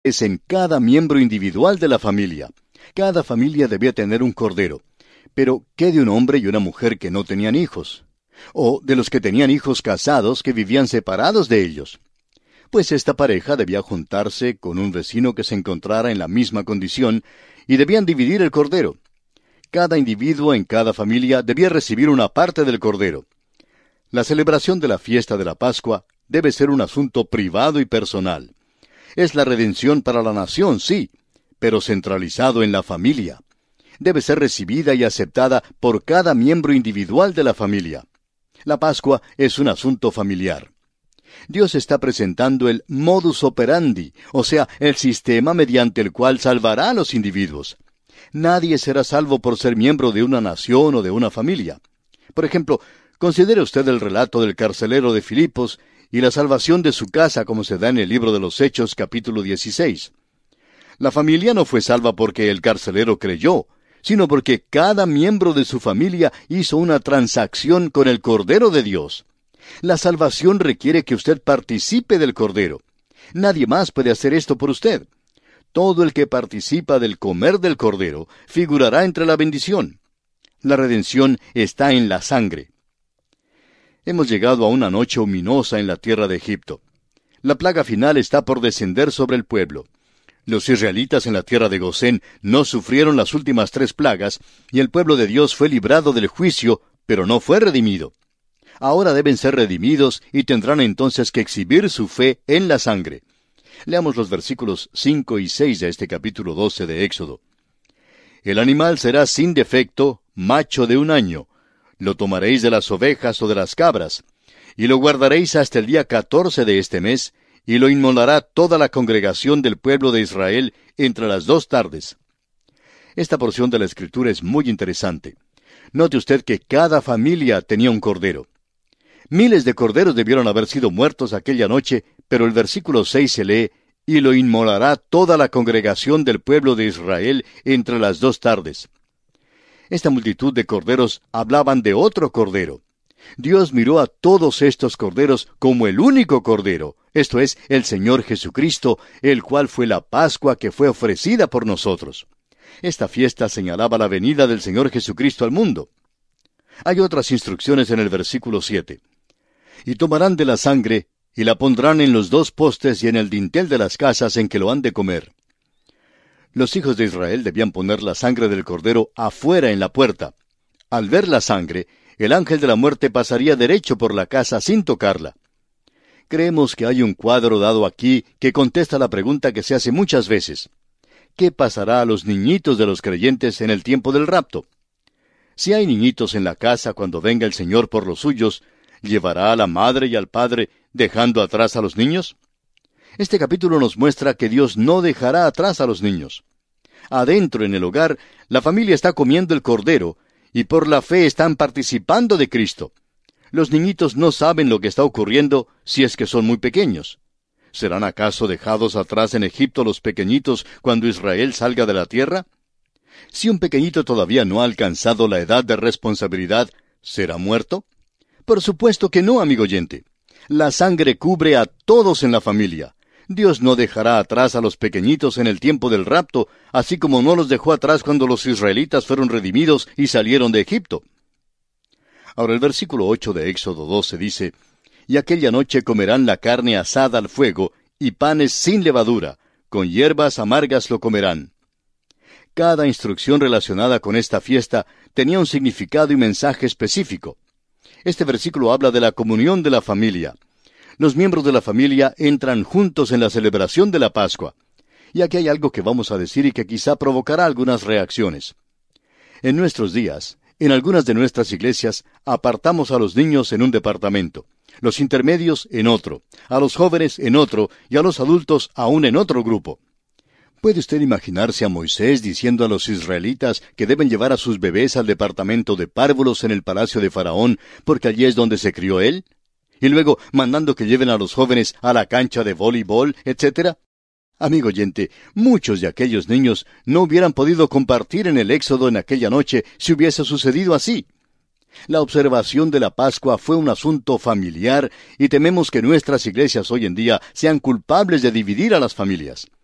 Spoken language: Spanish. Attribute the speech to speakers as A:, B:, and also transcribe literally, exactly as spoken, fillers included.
A: es en cada miembro individual de la familia. Cada familia debía tener un cordero. Pero, ¿qué de un hombre y una mujer que no tenían hijos? O de los que tenían hijos casados que vivían separados de ellos. Pues esta pareja debía juntarse con un vecino que se encontrara en la misma condición y debían dividir el cordero. Cada individuo en cada familia debía recibir una parte del cordero. La celebración de la fiesta de la Pascua debe ser un asunto privado y personal. Es la redención para la nación, sí, pero centralizado en la familia. Debe ser recibida y aceptada por cada miembro individual de la familia. La Pascua es un asunto familiar. Dios está presentando el modus operandi, o sea, el sistema mediante el cual salvará a los individuos. Nadie será salvo por ser miembro de una nación o de una familia. Por ejemplo, considere usted el relato del carcelero de Filipos y la salvación de su casa como se da en el libro de los Hechos, capítulo dieciséis. La familia no fue salva porque el carcelero creyó, sino porque cada miembro de su familia hizo una transacción con el Cordero de Dios. La salvación requiere que usted participe del Cordero. Nadie más puede hacer esto por usted. Todo el que participa del comer del Cordero figurará entre la bendición. La redención está en la sangre. Hemos llegado a una noche ominosa en la tierra de Egipto. La plaga final está por descender sobre el pueblo. Los israelitas en la tierra de Gosén no sufrieron las últimas tres plagas, y el pueblo de Dios fue librado del juicio, pero no fue redimido. Ahora deben ser redimidos y tendrán entonces que exhibir su fe en la sangre. Leamos los versículos cinco y seis de este capítulo doce de Éxodo. El animal será sin defecto, macho de un año. Lo tomaréis de las ovejas o de las cabras, y lo guardaréis hasta el día catorce de este mes, y lo inmolará toda la congregación del pueblo de Israel entre las dos tardes. Esta porción de la Escritura es muy interesante. Note usted que cada familia tenía un cordero. Miles de corderos debieron haber sido muertos aquella noche, pero el versículo seis se lee, y lo inmolará toda la congregación del pueblo de Israel entre las dos tardes. Esta multitud de corderos hablaban de otro cordero. Dios miró a todos estos corderos como el único cordero, esto es, el Señor Jesucristo, el cual fue la Pascua que fue ofrecida por nosotros. Esta fiesta señalaba la venida del Señor Jesucristo al mundo. Hay otras instrucciones en el versículo siete. Y tomarán de la sangre, y la pondrán en los dos postes y en el dintel de las casas en que lo han de comer. Los hijos de Israel debían poner la sangre del cordero afuera en la puerta. Al ver la sangre, el ángel de la muerte pasaría derecho por la casa sin tocarla. Creemos que hay un cuadro dado aquí que contesta la pregunta que se hace muchas veces. ¿Qué pasará a los niñitos de los creyentes en el tiempo del rapto? Si hay niñitos en la casa cuando venga el Señor por los suyos, ¿llevará a la madre y al padre dejando atrás a los niños? Este capítulo nos muestra que Dios no dejará atrás a los niños. Adentro en el hogar, la familia está comiendo el cordero, y por la fe están participando de Cristo. Los niñitos no saben lo que está ocurriendo si es que son muy pequeños. ¿Serán acaso dejados atrás en Egipto los pequeñitos cuando Israel salga de la tierra? Si un pequeñito todavía no ha alcanzado la edad de responsabilidad, ¿será muerto? Por supuesto que no, amigo oyente. La sangre cubre a todos en la familia. Dios no dejará atrás a los pequeñitos en el tiempo del rapto, así como no los dejó atrás cuando los israelitas fueron redimidos y salieron de Egipto. Ahora el versículo ocho de Éxodo doce dice, Y aquella noche comerán la carne asada al fuego, y panes sin levadura, con hierbas amargas lo comerán. Cada instrucción relacionada con esta fiesta tenía un significado y mensaje específico. Este versículo habla de la comunión de la familia. Los miembros de la familia entran juntos en la celebración de la Pascua. Y aquí hay algo que vamos a decir y que quizá provocará algunas reacciones. En nuestros días, en algunas de nuestras iglesias, apartamos a los niños en un departamento, los intermedios en otro, a los jóvenes en otro y a los adultos aún en otro grupo. ¿Puede usted imaginarse a Moisés diciendo a los israelitas que deben llevar a sus bebés al departamento de párvulos en el palacio de Faraón, porque allí es donde se crió él? Y luego mandando que lleven a los jóvenes a la cancha de voleibol, etcétera. Amigo oyente, muchos de aquellos niños no hubieran podido compartir en el Éxodo en aquella noche si hubiese sucedido así. La observación de la Pascua fue un asunto familiar y tememos que nuestras iglesias hoy en día sean culpables de dividir a las familias.